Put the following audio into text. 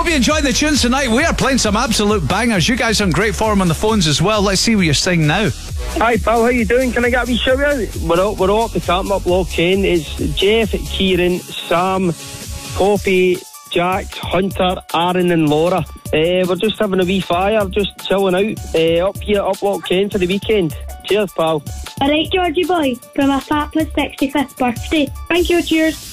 Hope you enjoyed the tunes tonight. We are playing some absolute bangers. You guys are in great form on the phones as well. Let's see what you're saying now. Hi pal, how you doing? Can I get a wee shout out? We're all at the camp up Loch Ken. It's Jeff, Kieran, Sam, Poppy, Jack, Hunter, Aaron and Laura. We're just having a wee fire, just chilling out up here up Loch Ken for the weekend. Cheers pal. Alright Georgie boy, for my fat plus 65th birthday. Thank you, cheers.